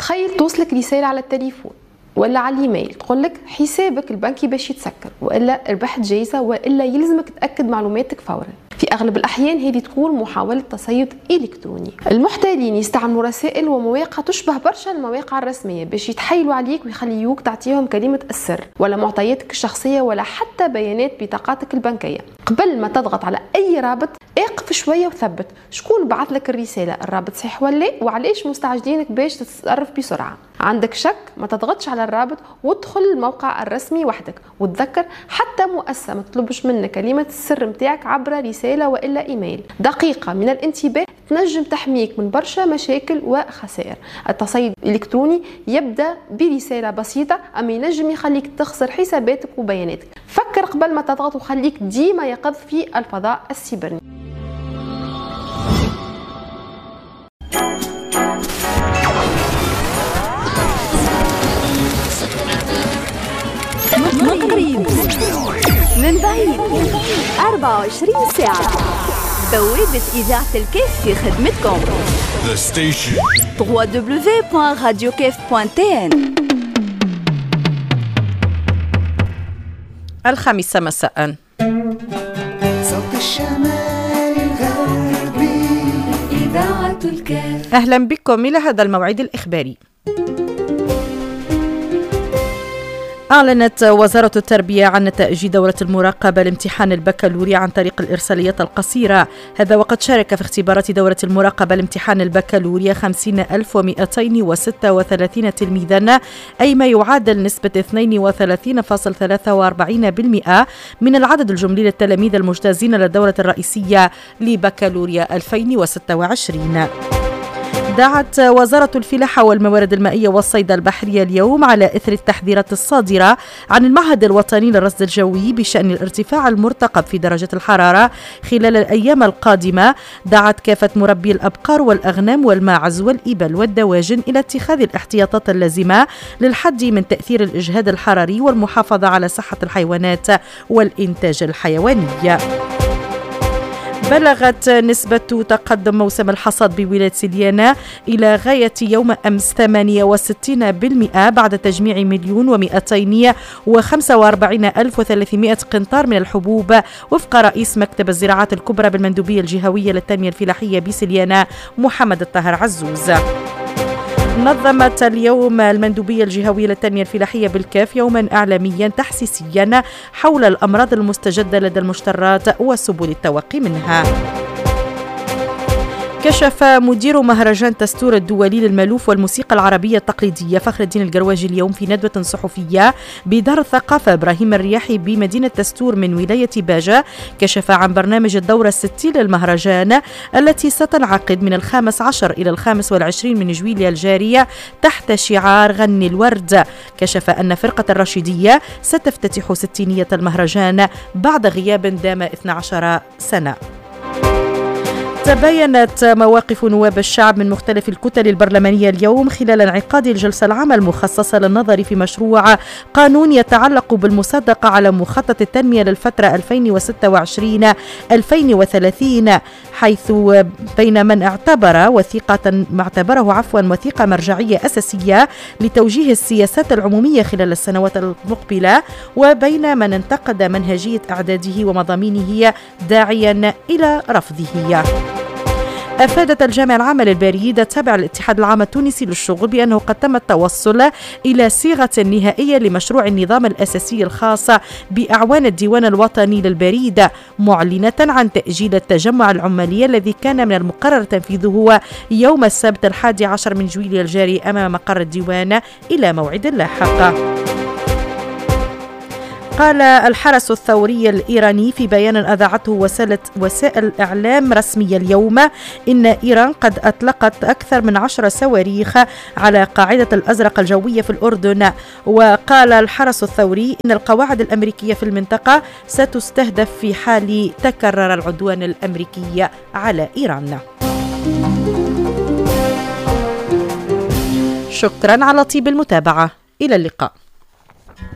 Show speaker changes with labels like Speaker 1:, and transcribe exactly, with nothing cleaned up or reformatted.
Speaker 1: تخيل توصلك رسالة على التليفون ولا على الايميل تقول لك حسابك البنكي باش يتسكر، والا ربحت جايزه، والا يلزمك تاكد معلوماتك فورا. في اغلب الاحيان هذه تكون محاوله تصيد الكتروني. المحتالين يستعملوا رسائل ومواقع تشبه برشا المواقع الرسميه باش يتحايلوا عليك ويخليوك تعطيهم كلمه السر ولا معطياتك الشخصيه ولا حتى بيانات بطاقاتك البنكيه. قبل ما تضغط على اي رابط اقف شويه وثبت شكون بعث لك الرساله، الرابط صحيح ولا وعلاش مستعجلينك باش تتصرف بسرعه. عندك شك ما تضغطش على الرابط وادخل الموقع الرسمي وحدك، وتذكر حتى مؤسسه ما تطلبش منك كلمه السر نتاعك عبر رساله والا ايميل. دقيقه من الانتباه تنجم تحميك من برشا مشاكل وخسائر. التصيد الالكتروني يبدا برساله بسيطه اما ينجم يخليك تخسر حساباتك وبياناتك. فكر قبل ما تضغط وخليك ديما يقظ في الفضاء السيبراني.
Speaker 2: من قريب من بعيد أربعة وعشرين ساعة، بوابة إذاعة الكيف في خدمتكم. دبليو دبليو دبليو دوت راديو كيف دوت تي إن.
Speaker 3: الخامسة مساء.
Speaker 4: صوت الشمال الغربي إذاعة الكيف.
Speaker 3: أهلا بكم إلى هذا الموعد الإخباري. أعلنت وزارة التربية عن نتائج دورة المراقبة لامتحان البكالوريا عن طريق الإرساليات القصيرة. هذا وقد شارك في اختبارات دورة المراقبة لامتحان البكالوريا خمسين ألف ومئتين وستة وثلاثين تلميذا، أي ما يعادل نسبة اثنين وثلاثين فاصلة ثلاثة وأربعين بالمئة من العدد الجملي للتلاميذ المجتازين للدورة الرئيسية لبكالوريا ألفين وستة وعشرين. دعت وزارة الفلاحة والموارد المائية والصيد البحرية اليوم على إثر التحذيرات الصادرة عن المعهد الوطني للرصد الجوي بشأن الارتفاع المرتقب في درجة الحرارة خلال الأيام القادمة. دعت كافة مربي الأبقار والأغنام والماعز والإبل والدواجن إلى اتخاذ الاحتياطات اللازمة للحد من تأثير الإجهاد الحراري والمحافظة على صحة الحيوانات والإنتاج الحيواني. بلغت نسبة تقدم موسم الحصاد بولاية سليانة إلى غاية يوم أمس ثمانية وستين بالمئة بعد تجميع مليون ومئتين وخمسة وأربعين ألف وثلاثمئة قنطار من الحبوب، وفق رئيس مكتب الزراعات الكبرى بالمندوبية الجهوية للتنمية الفلاحية بسليانة محمد الطاهر عزوز. نظمت اليوم المندوبية الجهوية للتنمية الفلاحية بالكاف يوما إعلاميا تحسيسيا حول الأمراض المستجدة لدى المشترات وسبل التوقي منها. كشف مدير مهرجان تستور الدولي للمالوف والموسيقى العربية التقليدية فخر الدين القرواجي اليوم في ندوة صحفية بدار الثقافة إبراهيم الرياحي بمدينة تستور من ولاية باجة. كشف عن برنامج الدورة الستين للمهرجان التي ستنعقد من الخامس عشر إلى الخامس والعشرين من جويليا الجارية تحت شعار غني الورد. كشف أن فرقة الرشيدية ستفتتح ستينية المهرجان بعد غياب دام اثنتي عشرة سنة. تباينت مواقف نواب الشعب من مختلف الكتل البرلمانية اليوم خلال انعقاد الجلسة العامة المخصصة للنظر في مشروع قانون يتعلق بالمصادقة على مخطط التنمية للفترة ألفين وستة وعشرين ألفين وثلاثين، حيث بين من اعتبر وثيقة ما اعتبره عفوا وثيقة مرجعية أساسية لتوجيه السياسات العمومية خلال السنوات المقبلة، وبين من انتقد منهجية إعداده ومضامينه داعيا إلى رفضه. أفادت الجامعة العامة للبريد التابعة للاتحاد العام التونسي للشغل بأنه قد تم التوصل إلى صيغة نهائية لمشروع النظام الأساسي الخاص بأعوان الديوان الوطني للبريد، معلنة عن تأجيل التجمع العمالي الذي كان من المقرر تنفيذه يوم السبت الحادي عشر من جويليا الجاري أمام مقر الديوان إلى موعد لاحق. قال الحرس الثوري الإيراني في بيان أذاعته وسائل إعلام رسمية اليوم إن إيران قد أطلقت أكثر من عشر صواريخ على قاعدة الأزرق الجوية في الأردن. وقال الحرس الثوري إن القواعد الأمريكية في المنطقة ستستهدف في حال تكرر العدوان الأمريكي على إيران. شكرا على طيب المتابعة، إلى اللقاء.